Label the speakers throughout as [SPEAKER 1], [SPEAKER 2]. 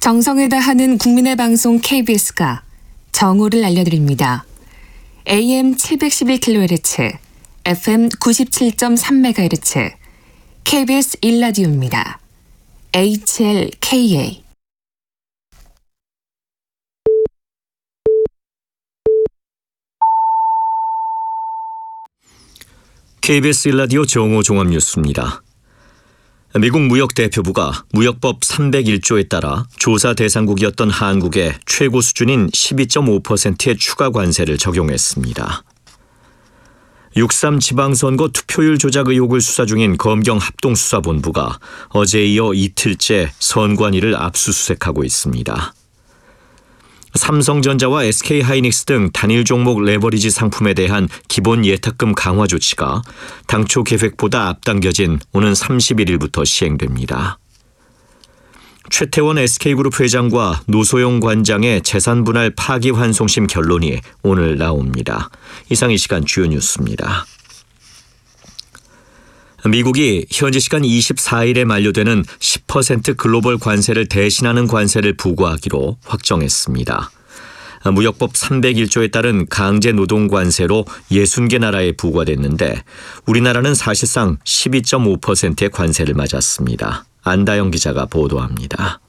[SPEAKER 1] 정성을 다하는 국민의 방송 KBS가 정오를 알려드립니다. AM 711kHz, FM 97.3MHz, KBS 1라디오입니다. HLKA.
[SPEAKER 2] KBS 1라디오 정오 종합뉴스입니다. 미국 무역대표부가 무역법 301조에 따라 조사 대상국이었던 한국에 최고 수준인 12.5%의 추가 관세를 적용했습니다. 6.3 지방선거 투표율 조작 의혹을 수사 중인 검경합동수사본부가 어제에 이어 이틀째 선관위를 압수수색하고 있습니다. 삼성전자와 SK하이닉스 등 단일 종목 레버리지 상품에 대한 기본 예탁금 강화 조치가 당초 계획보다 앞당겨진 오는 31일부터 시행됩니다. 최태원 SK그룹 회장과 노소영 관장의 재산분할 파기환송심 결론이 오늘 나옵니다. 이상 이 시간 주요 뉴스입니다. 미국이 현지 시간 24일에 만료되는 10% 글로벌 관세를 대신하는 관세를 부과하기로 확정했습니다. 무역법 301조에 따른 강제 노동 관세로 60개 나라에 부과됐는데 우리나라는 사실상 12.5%의 관세를 맞았습니다. 안다영 기자가 보도합니다.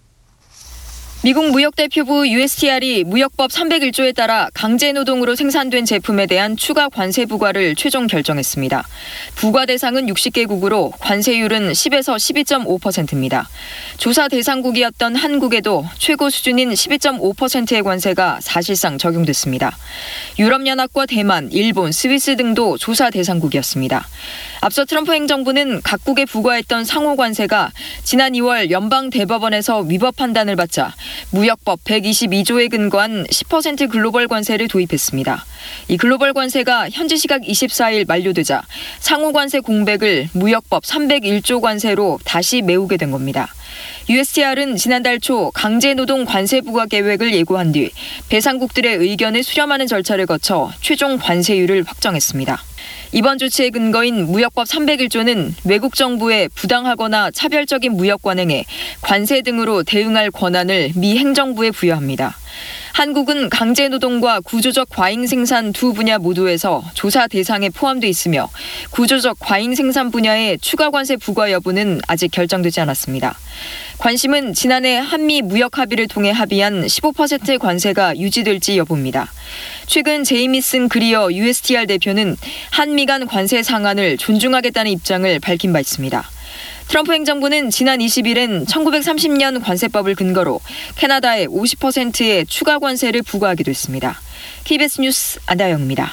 [SPEAKER 3] 미국 무역대표부 USTR이 무역법 301조에 따라 강제노동으로 생산된 제품에 대한 추가 관세 부과를 최종 결정했습니다. 부과 대상은 60개국으로 관세율은 10에서 12.5%입니다. 조사 대상국이었던 한국에도 최고 수준인 12.5%의 관세가 사실상 적용됐습니다. 유럽연합과 대만, 일본, 스위스 등도 조사 대상국이었습니다. 앞서 트럼프 행정부는 각국에 부과했던 상호 관세가 지난 2월 연방대법원에서 위법 판단을 받자 무역법 122조에 근거한 10% 글로벌 관세를 도입했습니다. 이 글로벌 관세가 현지 시각 24일 만료되자 상호 관세 공백을 무역법 301조 관세로 다시 메우게 된 겁니다. USTR은 지난달 초 강제노동 관세 부과 계획을 예고한 뒤 배상국들의 의견을 수렴하는 절차를 거쳐 최종 관세율을 확정했습니다. 이번 조치의 근거인 무역법 301조는 외국 정부에 부당하거나 차별적인 무역 관행에 관세 등으로 대응할 권한을 미 행정부에 부여합니다. 한국은 강제노동과 구조적 과잉 생산 두 분야 모두에서 조사 대상에 포함돼 있으며 구조적 과잉 생산 분야의 추가 관세 부과 여부는 아직 결정되지 않았습니다. 관심은 지난해 한미 무역 합의를 통해 합의한 15%의 관세가 유지될지 여부입니다. 최근 제이미슨 그리어 USTR 대표는 한미 간 관세 상한을 존중하겠다는 입장을 밝힌 바 있습니다. 트럼프 행정부는 지난 20일엔 1930년 관세법을 근거로 캐나다에 50%의 추가 관세를 부과하기도 했습니다. KBS 뉴스 안다영입니다.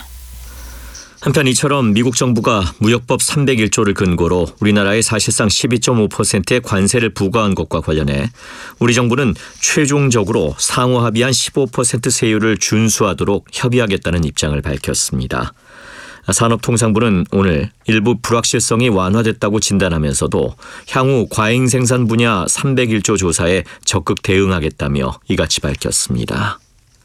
[SPEAKER 2] 한편 이처럼 미국 정부가 무역법 301조를 근거로 우리나라에 사실상 12.5%의 관세를 부과한 것과 관련해 우리 정부는 최종적으로 상호 합의한 15% 세율을 준수하도록 협의하겠다는 입장을 밝혔습니다. 산업통상부는 오늘 일부 불확실성이 완화됐다고 진단하면서도 향후 과잉 생산 분야 301조 조사에 적극 대응하겠다며 이같이 밝혔습니다.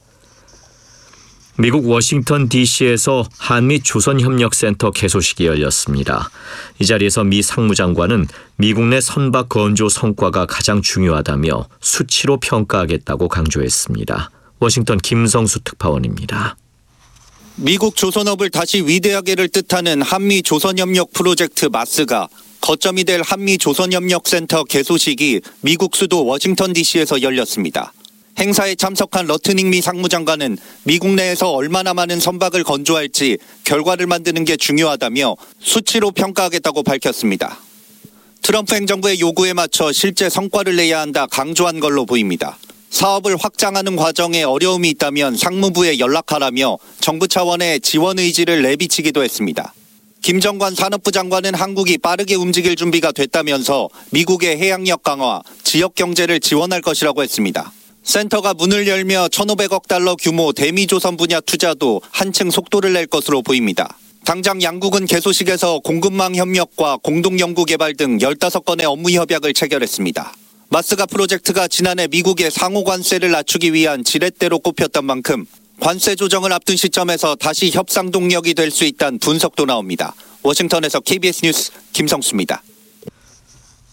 [SPEAKER 2] 미국 워싱턴 DC에서 한미 조선협력센터 개소식이 열렸습니다. 이 자리에서 미 상무장관은 미국 내 선박 건조 성과가 가장 중요하다며 수치로 평가하겠다고 강조했습니다. 워싱턴 김성수 특파원입니다.
[SPEAKER 4] 미국 조선업을 다시 위대하게를 뜻하는 한미 조선협력 프로젝트 마스가 거점이 될 한미 조선협력센터 개소식이 미국 수도 워싱턴 DC에서 열렸습니다. 행사에 참석한 러트닝 미 상무장관은 미국 내에서 얼마나 많은 선박을 건조할지 결과를 만드는 게 중요하다며 수치로 평가하겠다고 밝혔습니다. 트럼프 행정부의 요구에 맞춰 실제 성과를 내야 한다 강조한 걸로 보입니다. 사업을 확장하는 과정에 어려움이 있다면 상무부에 연락하라며 정부 차원의 지원 의지를 내비치기도 했습니다. 김정관 산업부 장관은 한국이 빠르게 움직일 준비가 됐다면서 미국의 해양력 강화, 지역 경제를 지원할 것이라고 했습니다. 센터가 문을 열며 1,500억 달러 규모 대미조선 분야 투자도 한층 속도를 낼 것으로 보입니다. 당장 양국은 개소식에서 공급망 협력과 공동연구개발 등 15건의 업무 협약을 체결했습니다. 마스가 프로젝트가 지난해 미국의 상호 관세를 낮추기 위한 지렛대로 꼽혔던 만큼 관세 조정을 앞둔 시점에서 다시 협상 동력이 될 수 있다는 분석도 나옵니다. 워싱턴에서 KBS 뉴스 김성수입니다.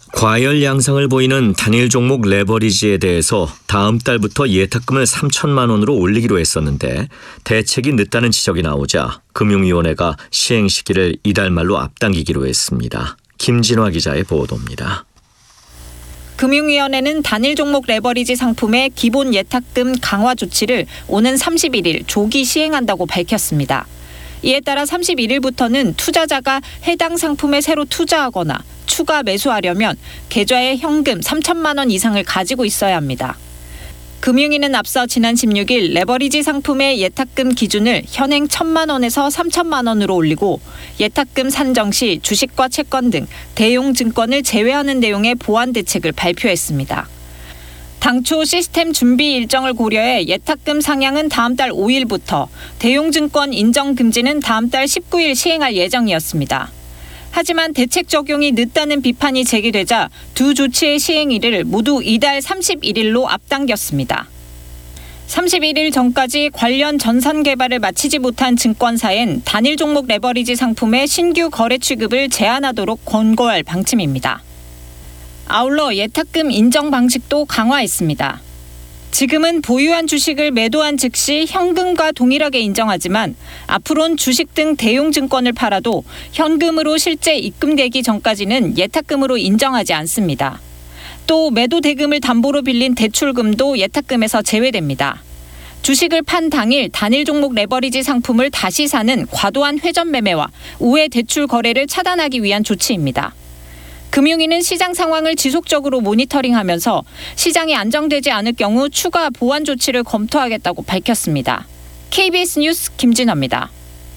[SPEAKER 2] 과열 양상을 보이는 단일 종목 레버리지에 대해서 다음 달부터 예탁금을 3천만 원으로 올리기로 했었는데 대책이 늦다는 지적이 나오자 금융위원회가 시행 시기를 이달 말로 앞당기기로 했습니다. 김진화 기자의 보도입니다.
[SPEAKER 5] 금융위원회는 단일 종목 레버리지 상품의 기본 예탁금 강화 조치를 오는 31일 조기 시행한다고 밝혔습니다. 이에 따라 31일부터는 투자자가 해당 상품에 새로 투자하거나 추가 매수하려면 계좌에 현금 3천만 원 이상을 가지고 있어야 합니다. 금융위는 앞서 지난 16일 레버리지 상품의 예탁금 기준을 현행 1,000만 원에서 3천만 원으로 올리고 예탁금 산정 시 주식과 채권 등 대용 증권을 제외하는 내용의 보완 대책을 발표했습니다. 당초 시스템 준비 일정을 고려해 예탁금 상향은 다음 달 5일부터, 대용 증권 인정 금지는 다음 달 19일 시행할 예정이었습니다. 하지만 대책 적용이 늦다는 비판이 제기되자 두 조치의 시행일을 모두 이달 31일로 앞당겼습니다. 31일 전까지 관련 전산 개발을 마치지 못한 증권사엔 단일 종목 레버리지 상품의 신규 거래 취급을 제한하도록 권고할 방침입니다. 아울러 예탁금 인정 방식도 강화했습니다. 지금은 보유한 주식을 매도한 즉시 현금과 동일하게 인정하지만 앞으론 주식 등 대용 증권을 팔아도 현금으로 실제 입금되기 전까지는 예탁금으로 인정하지 않습니다. 또 매도 대금을 담보로 빌린 대출금도 예탁금에서 제외됩니다. 주식을 판 당일 단일 종목 레버리지 상품을 다시 사는 과도한 회전 매매와 우회 대출 거래를 차단하기 위한 조치입니다. 금융위는 시장 상황을 지속적으로 모니터링하면서 시장이 안정되지 않을 경우 추가 보완 조치를 검토하겠다고 밝혔습니다. KBS 뉴스 김진화입니다.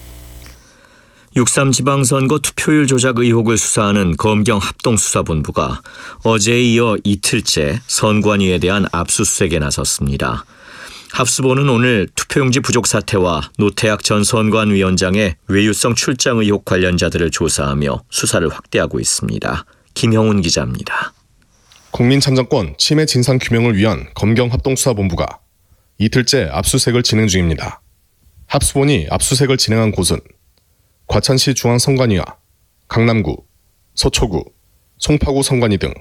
[SPEAKER 2] 6.3 지방선거 투표율 조작 의혹을 수사하는 검경 합동수사본부가 어제에 이어 이틀째 선관위에 대한 압수수색에 나섰습니다. 합수본은 오늘 투표용지 부족 사태와 노태학 전 선관위원장의 외유성 출장 의혹 관련자들을 조사하며 수사를 확대하고 있습니다. 김형훈 기자입니다.
[SPEAKER 6] 국민참정권 침해 진상 규명을 위한 검경 합동수사본부가 이틀째 압수수색을 진행 중입니다. 합수본이 압수수색을 진행한 곳은 과천시 중앙선관위와 강남구, 서초구, 송파구 선관위 등.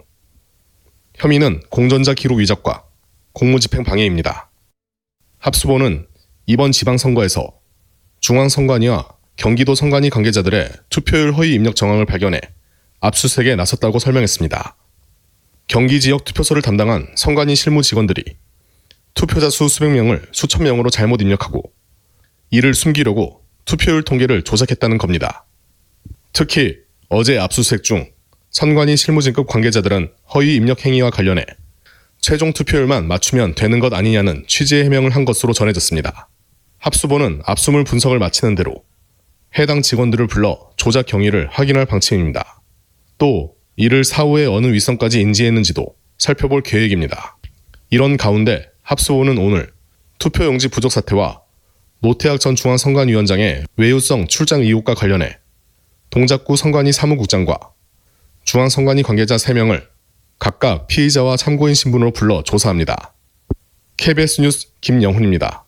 [SPEAKER 6] 혐의는 공전자 기록 위작과 공무집행 방해입니다. 합수본은 이번 지방선거에서 중앙선관위와 경기도 선관위 관계자들의 투표율 허위 입력 정황을 발견해 압수수색에 나섰다고 설명했습니다. 경기 지역 투표소를 담당한 선관위 실무 직원들이 투표자 수 수백 명을 수천 명으로 잘못 입력하고 이를 숨기려고 투표율 통계를 조작했다는 겁니다. 특히 어제 압수수색 중 선관위 실무진급 관계자들은 허위 입력 행위와 관련해 최종 투표율만 맞추면 되는 것 아니냐는 취지의 해명을 한 것으로 전해졌습니다. 합수본은 압수물 분석을 마치는 대로 해당 직원들을 불러 조작 경위를 확인할 방침입니다. 또 이를 사후에 어느 윗선까지 인지했는지도 살펴볼 계획입니다. 이런 가운데 합수본은 오늘 투표용지 부족 사태와 노태학 전 중앙선관위원장의 외유성 출장 의혹과 관련해 동작구 선관위 사무국장과 중앙선관위 관계자 3명을 각각 피의자와 참고인 신분으로 불러 조사합니다. KBS 뉴스 김영훈입니다.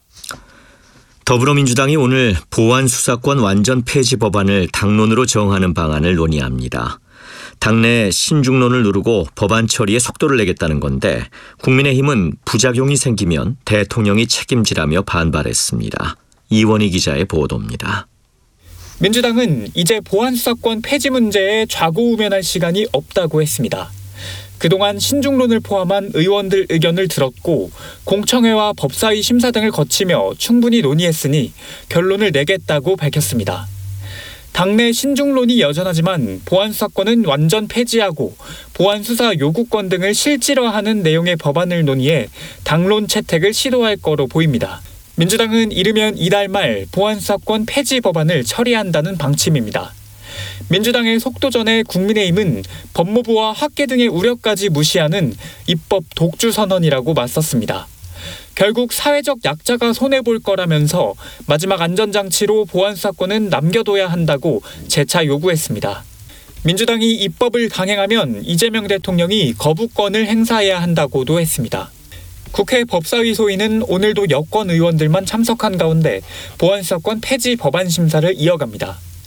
[SPEAKER 2] 더불어민주당이 오늘 보안 수사권 완전 폐지 법안을 당론으로 정하는 방안을 논의합니다. 당내 신중론을 누르고 법안 처리에 속도를 내겠다는 건데 국민의힘은 부작용이 생기면 대통령이 책임지라며 반발했습니다. 이원희 기자의 보도입니다.
[SPEAKER 7] 민주당은 이제 보안 수사권 폐지 문제에 좌고우면할 시간이 없다고 했습니다. 그동안 신중론을 포함한 의원들 의견을 들었고 공청회와 법사위 심사 등을 거치며 충분히 논의했으니 결론을 내겠다고 밝혔습니다. 당내 신중론이 여전하지만 보안수사권은 완전 폐지하고 보안수사 요구권 등을 실질화하는 내용의 법안을 논의해 당론 채택을 시도할 거로 보입니다. 민주당은 이르면 이달 말 보안수사권 폐지 법안을 처리한다는 방침입니다. 민주당의 속도전에 국민의힘은 법무부와 학계 등의 우려까지 무시하는 입법 독주선언이라고 맞섰습니다. 결국 사회적 약자가 손해볼 거라면서 마지막 안전장치로 보안수사권은 남겨둬야 한다고 재차 요구했습니다. 민주당이 입법을 강행하면 이재명 대통령이 거부권을 행사해야 한다고도 했습니다. 국회 법사위 소위는 오늘도 여권 의원들만 참석한 가운데 보안수사권 폐지 법안 심사를 이어갑니다.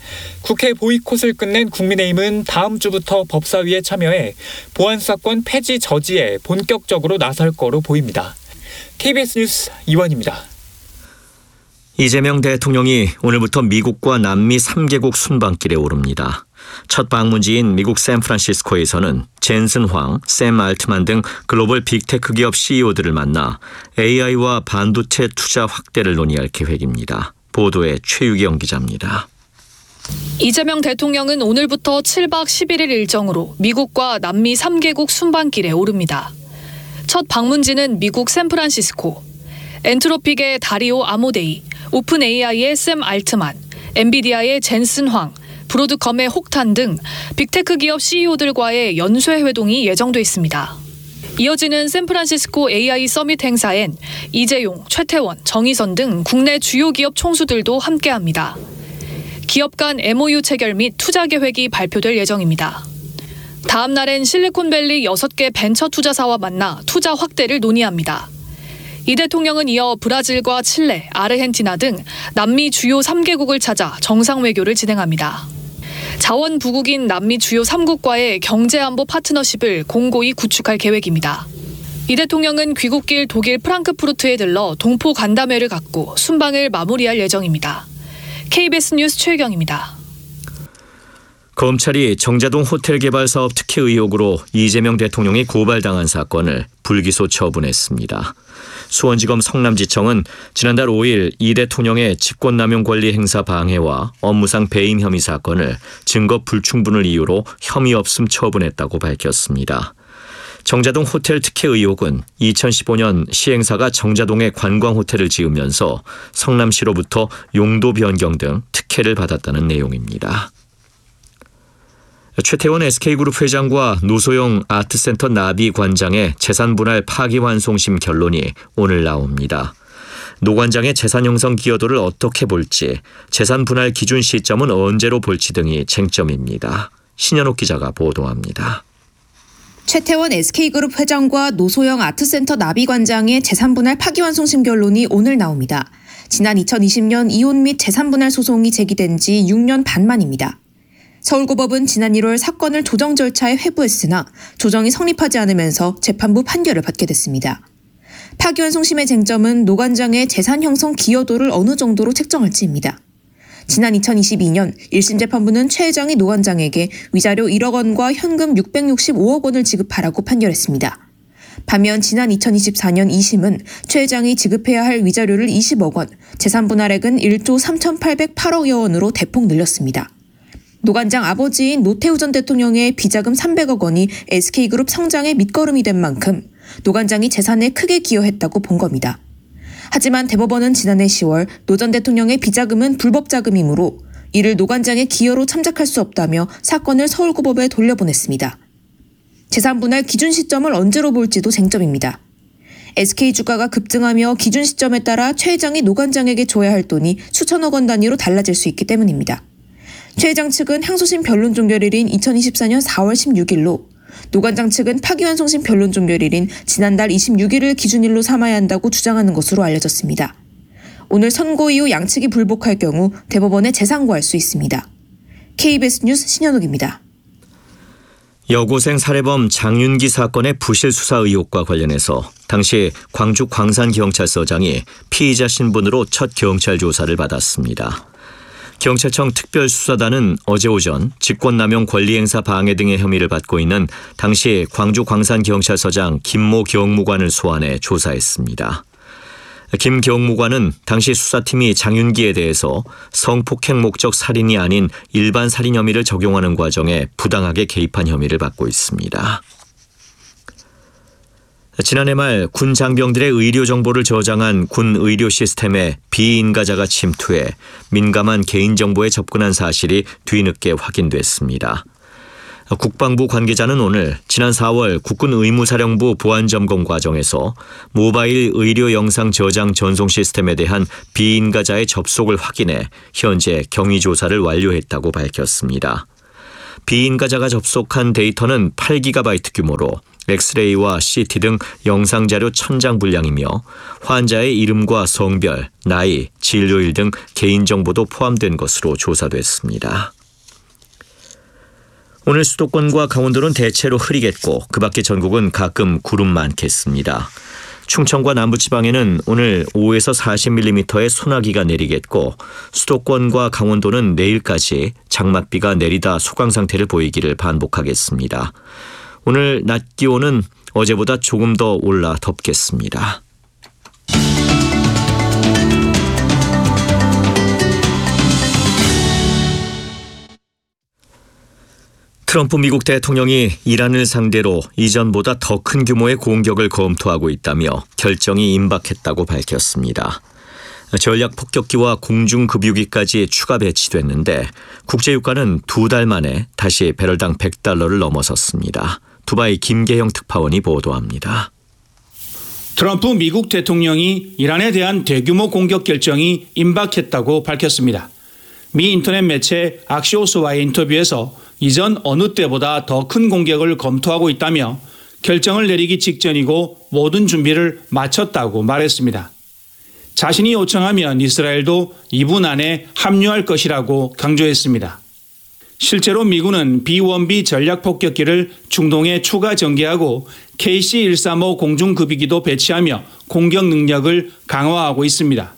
[SPEAKER 7] 국회 보이콧을 끝낸 국민의힘은 다음 주부터 법사위에 참여해 보안수사권 폐지 저지에 본격적으로 나설 거로 보입니다. KBS 뉴스 이원입니다.
[SPEAKER 2] 이재명 대통령이 오늘부터 미국과 남미 3개국 순방길에 오릅니다. 첫 방문지인 미국 샌프란시스코에서는 젠슨 황, 샘 알트만 등 글로벌 빅테크 기업 CEO들을 만나 AI와 반도체 투자 확대를 논의할 계획입니다. 보도에 최유경 기자입니다.
[SPEAKER 8] 이재명 대통령은 오늘부터 7박 11일 일정으로 미국과 남미 3개국 순방길에 오릅니다. 첫 방문지는 미국 샌프란시스코, 엔트로픽의 다리오 아모데이, 오픈 AI의 샘 알트만, 엔비디아의 젠슨 황, 브로드컴의 혹탄 등 빅테크 기업 CEO들과의 연쇄 회동이 예정돼 있습니다. 이어지는 샌프란시스코 AI 서밋 행사엔 이재용, 최태원, 정의선 등 국내 주요 기업 총수들도 함께합니다. 기업 간 MOU 체결 및 투자 계획이 발표될 예정입니다. 다음 날엔 실리콘밸리 6개 벤처 투자사와 만나 투자 확대를 논의합니다. 이 대통령은 이어 브라질과 칠레, 아르헨티나 등 남미 주요 3개국을 찾아 정상외교를 진행합니다. 자원부국인 남미 주요 3국과의 경제안보 파트너십을 공고히 구축할 계획입니다. 이 대통령은 귀국길 독일 프랑크푸르트에 들러 동포 간담회를 갖고 순방을 마무리할 예정입니다. KBS 뉴스 최혜경입니다.
[SPEAKER 2] 검찰이 정자동 호텔 개발 사업 특혜 의혹으로 이재명 대통령이 고발당한 사건을 불기소 처분했습니다. 수원지검 성남지청은 지난달 5일 이 대통령의 직권남용 권리 행사 방해와 업무상 배임 혐의 사건을 증거 불충분을 이유로 혐의 없음 처분했다고 밝혔습니다. 정자동 호텔 특혜 의혹은 2015년 시행사가 정자동에 관광호텔을 지으면서 성남시로부터 용도 변경 등 특혜를 받았다는 내용입니다. 최태원 SK그룹 회장과 노소영 아트센터 나비 관장의 재산분할 파기환송심 결론이 오늘 나옵니다. 노 관장의 재산 형성 기여도를 어떻게 볼지, 재산분할 기준 시점은 언제로 볼지 등이 쟁점입니다. 신현옥 기자가 보도합니다.
[SPEAKER 9] 최태원 SK그룹 회장과 노소영 아트센터 나비 관장의 재산분할 파기환송심 결론이 오늘 나옵니다. 지난 2020년 이혼 및 재산분할 소송이 제기된 지 6년 반 만입니다. 서울고법은 지난 1월 사건을 조정 절차에 회부했으나 조정이 성립하지 않으면서 재판부 판결을 받게 됐습니다. 파기환송심의 쟁점은 노 관장의 재산 형성 기여도를 어느 정도로 책정할지입니다. 지난 2022년 1심 재판부는 최 회장이 노 관장에게 위자료 1억 원과 현금 665억 원을 지급하라고 판결했습니다. 반면 지난 2024년 2심은 최 회장이 지급해야 할 위자료를 20억 원, 재산 분할액은 1조 3,808억여 원으로 대폭 늘렸습니다. 노 관장 아버지인 노태우 전 대통령의 비자금 300억 원이 SK그룹 성장의 밑거름이 된 만큼 노 관장이 재산에 크게 기여했다고 본 겁니다. 하지만 대법원은 지난해 10월 노 전 대통령의 비자금은 불법 자금이므로 이를 노 관장의 기여로 참작할 수 없다며 사건을 서울고법에 돌려보냈습니다. 재산 분할 기준 시점을 언제로 볼지도 쟁점입니다. SK 주가가 급등하며 기준 시점에 따라 최 회장이 노 관장에게 줘야 할 돈이 수천억 원 단위로 달라질 수 있기 때문입니다. 최 회장 측은 항소심 변론 종결일인 2024년 4월 16일로, 노 관장 측은 파기환송심 변론 종결일인 지난달 26일을 기준일로 삼아야 한다고 주장하는 것으로 알려졌습니다. 오늘 선고 이후 양측이 불복할 경우 대법원에 재상고할 수 있습니다. KBS 뉴스 신현옥입니다.
[SPEAKER 2] 여고생 살해범 장윤기 사건의 부실 수사 의혹과 관련해서 당시 광주 광산경찰서장이 피의자 신분으로 첫 경찰 조사를 받았습니다. 경찰청 특별수사단은 어제 오전 직권남용 권리행사 방해 등의 혐의를 받고 있는 당시 광주 광산경찰서장 김모 경무관을 소환해 조사했습니다. 김 경무관은 당시 수사팀이 장윤기에 대해서 성폭행 목적 살인이 아닌 일반 살인 혐의를 적용하는 과정에 부당하게 개입한 혐의를 받고 있습니다. 지난해 말 군 장병들의 의료 정보를 저장한 군 의료 시스템에 비인가자가 침투해 민감한 개인정보에 접근한 사실이 뒤늦게 확인됐습니다. 국방부 관계자는 오늘 지난 4월 국군 의무사령부 보안점검 과정에서 모바일 의료 영상 저장 전송 시스템에 대한 비인가자의 접속을 확인해 현재 경위 조사를 완료했다고 밝혔습니다. 비인가자가 접속한 데이터는 8GB 규모로 엑스레이와 CT 등 영상자료 1000장 분량이며 환자의 이름과 성별, 나이, 진료일 등 개인정보도 포함된 것으로 조사됐습니다. 오늘 수도권과 강원도는 대체로 흐리겠고 그 밖의 전국은 가끔 구름 많겠습니다. 충청과 남부지방에는 오늘 5에서 40mm의 소나기가 내리겠고 수도권과 강원도는 내일까지 장맛비가 내리다 소강 상태를 보이기를 반복하겠습니다. 오늘 낮 기온은 어제보다 조금 더 올라 덥겠습니다. 트럼프 미국 대통령이 이란을 상대로 이전보다 더 큰 규모의 공격을 검토하고 있다며 결정이 임박했다고 밝혔습니다. 전략 폭격기와 공중급유기까지 추가 배치됐는데 국제유가는 2달 만에 다시 배럴당 $100를 넘어섰습니다. 두바이 김계형 특파원이 보도합니다.
[SPEAKER 10] 트럼프 미국 대통령이 이란에 대한 대규모 공격 결정이 임박했다고 밝혔습니다. 미 인터넷 매체 악시오스와의 인터뷰에서 이전 어느 때보다 더 큰 공격을 검토하고 있다며 결정을 내리기 직전이고 모든 준비를 마쳤다고 말했습니다. 자신이 요청하면 이스라엘도 2분 안에 합류할 것이라고 강조했습니다. 실제로 미군은 B-1B 전략폭격기를 중동에 추가 전개하고 KC-135 공중급유기도 배치하며 공격 능력을 강화하고 있습니다.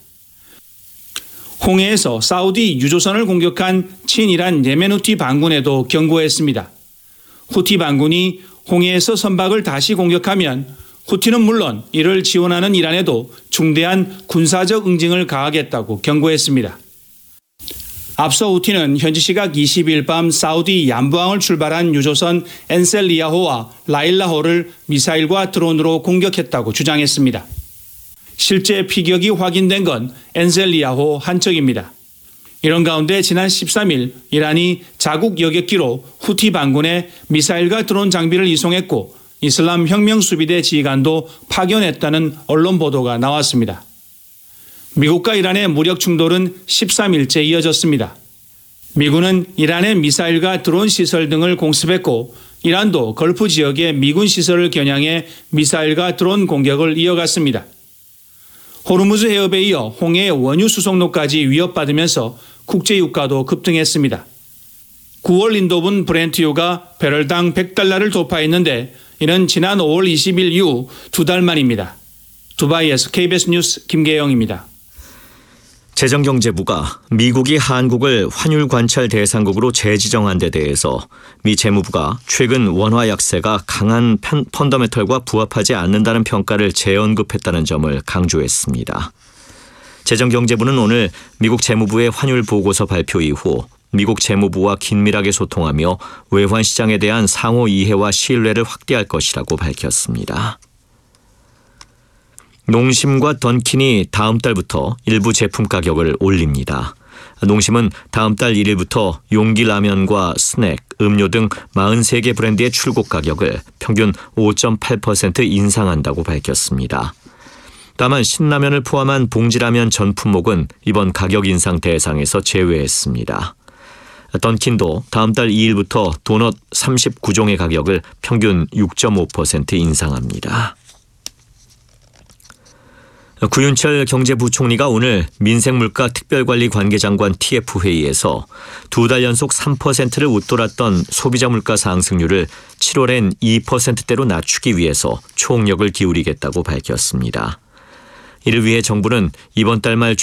[SPEAKER 10] 홍해에서 사우디 유조선을 공격한 친이란 예멘 후티 반군에도 경고했습니다. 후티 반군이 홍해에서 선박을 다시 공격하면 후티는 물론 이를 지원하는 이란에도 중대한 군사적 응징을 가하겠다고 경고했습니다. 앞서 후티는 현지 시각 20일 밤 사우디 얀부항을 출발한 유조선 엔셀리야호와 라일라호를 미사일과 드론으로 공격했다고 주장했습니다. 실제 피격이 확인된 건 엔셀리야호 한 척입니다. 이런 가운데 지난 13일 이란이 자국 여객기로 후티 반군에 미사일과 드론 장비를 이송했고 이슬람 혁명수비대 지휘관도 파견했다는 언론 보도가 나왔습니다. 미국과 이란의 무력 충돌은 13일째 이어졌습니다. 미군은 이란의 미사일과 드론 시설 등을 공습했고 이란도 걸프 지역의 미군 시설을 겨냥해 미사일과 드론 공격을 이어갔습니다. 호르무즈 해협에 이어 홍해 원유 수송로까지 위협받으면서 국제유가도 급등했습니다. 9월 인도분 브렌트유가 배럴당 $100를 돌파했는데 이는 지난 5월 20일 이후 2달 만입니다. 두바이에서 KBS 뉴스 김계영입니다.
[SPEAKER 2] 재정경제부가 미국이 한국을 환율 관찰 대상국으로 재지정한 데 대해서 미 재무부가 최근 원화 약세가 강한 펀더멘털과 부합하지 않는다는 평가를 재언급했다는 점을 강조했습니다. 재정경제부는 오늘 미국 재무부의 환율 보고서 발표 이후 미국 재무부와 긴밀하게 소통하며 외환 시장에 대한 상호 이해와 신뢰를 확대할 것이라고 밝혔습니다. 농심과 던킨이 다음 달부터 일부 제품 가격을 올립니다. 농심은 다음 달 1일부터 용기 라면과 스낵, 음료 등 43개 브랜드의 출고 가격을 평균 5.8% 인상한다고 밝혔습니다. 다만 신라면을 포함한 봉지라면 전 품목은 이번 가격 인상 대상에서 제외했습니다. 던킨도 다음 달 2일부터 도넛 39종의 가격을 평균 6.5% 인상합니다. 구윤철 경제부총리가 오늘 민생물가 특별관리관계장관 TF회의에서 2달 연속 3%를 웃돌았던 소비자 물가 상승률을 7월엔 2%대로 낮추기 위해서 총력을 기울이겠다고 밝혔습니다. 이를 위해 정부는 이번 달 말